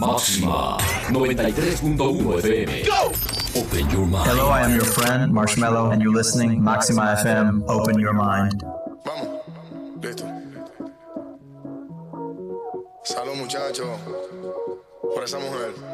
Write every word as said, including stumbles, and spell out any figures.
Máxima noventa y tres punto uno F M. Go! Open your mind. Hello, I am your friend, Marshmello, and you're listening Máxima F M. Open your mind. Vamos, listo. Salud, muchachos, por esa mujer.